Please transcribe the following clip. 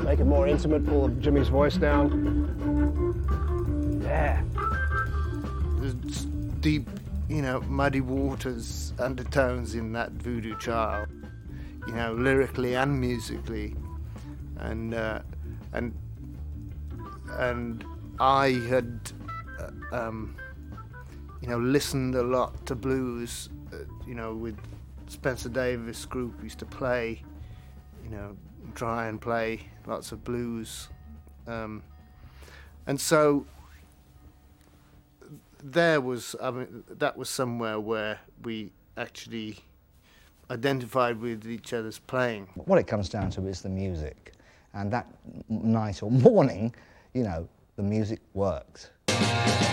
Make it more intimate, pull Jimmy's voice down. Yeah. There's deep, you know, Muddy Waters undertones in that Voodoo Child, you know, lyrically and musically, and I had, you know, listened a lot to blues, you know, with Spencer Davis group used to play, you know, try and play lots of blues, and so there was, I mean, that was somewhere where we actually identified with each other's playing. What it comes down to is the music, and that night or morning, you know, the music worked.